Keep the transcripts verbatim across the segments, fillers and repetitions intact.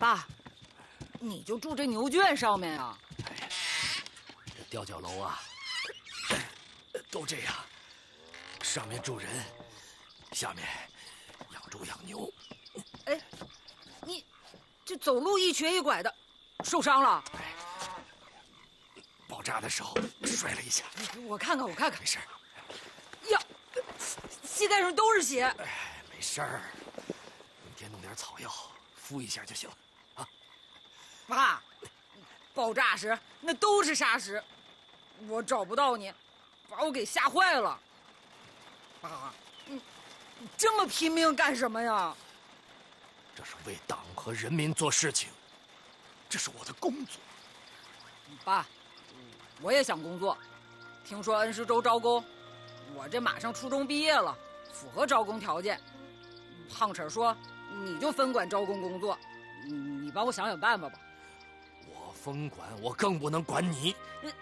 爸，你就住这牛圈上面啊？ 哎，这吊脚楼啊，都这样，上面住人，下面养猪养牛。 哎，你这走路一瘸一拐的，受伤了？ 哎，爆炸的时候摔了一下。 我看看，我看看， 没事。 呀，膝盖上都是血。 哎，没事儿，明天弄点草药敷一下就行了。啊， 爸，爆炸时那都是沙石，我找不到你，把我给吓坏了。爸，你你这么拼命干什么呀？ 这是为党和人民做事情，这是我的工作。 爸，我也想工作，听说恩施州招工，我这马上初中毕业了，符合招工条件。胖婶说你就分管招工工作，你帮我想想办法吧。 我分管，我更不能管你。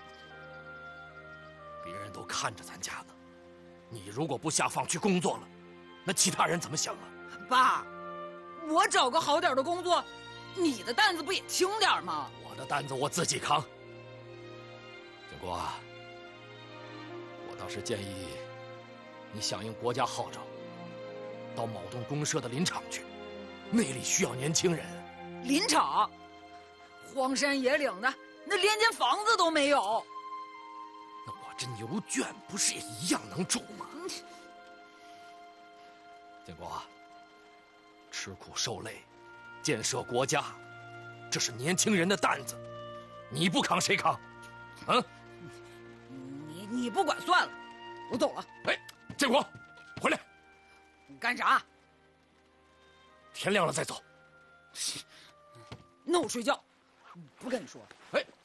别人都看着咱家呢，你如果不下放去工作了，那其他人怎么想啊？ 爸，我找个好点的工作，你的担子不也轻点吗？ 我的担子我自己扛。建国啊，我倒是建议你响应国家号召，到某栋公社的林场去，那里需要年轻人。 林场，荒山野岭的，那连间房子都没有。 那我这牛圈不是也一样能住吗？ 嗯、 建国啊，吃苦受累，建设国家，这是年轻人的担子，你不扛谁扛？啊？ 你你不管算了，我走了。 哎，建国，回来！ 你干啥？ 天亮了再走。 那我睡觉，不跟你说。 哎。